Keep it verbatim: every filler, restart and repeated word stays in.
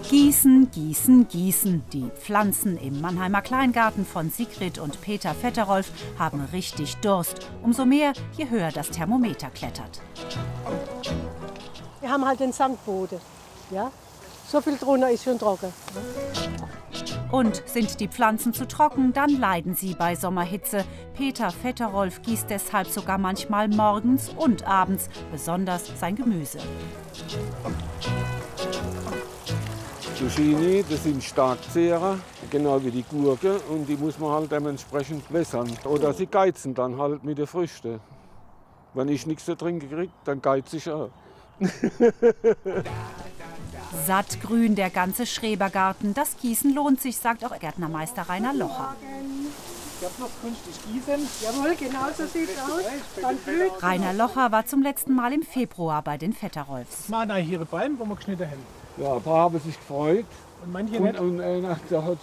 Gießen, gießen, gießen. Die Pflanzen im Mannheimer Kleingarten von Sigrid und Peter Vetterolf haben richtig Durst. Umso mehr, je höher das Thermometer klettert. Wir haben halt den Sandboden. Ja? So viel drunter ist schon trocken. Und sind die Pflanzen zu trocken, dann leiden sie bei Sommerhitze. Peter Vetterolf gießt deshalb sogar manchmal morgens und abends, besonders sein Gemüse. Zucchini, das sind Starkzehrer, genau wie die Gurke, und die muss man halt dementsprechend wässern. Oder sie geizen dann halt mit den Früchten. Wenn ich nichts zu trinken kriege, dann geiz ich auch. Sattgrün der ganze Schrebergarten. Das Gießen lohnt sich, sagt auch Gärtnermeister Rainer Locher. Ich habe noch künstlich gießen. Jawohl, genau so sieht es aus. Dann blüht. Rainer Locher war zum letzten Mal im Februar bei den Vetterolfs. Das waren hier Bäume, wo wir geschnitten haben. Ja, ein paar haben sich gefreut. Und manche Und, nicht. und einer, der hat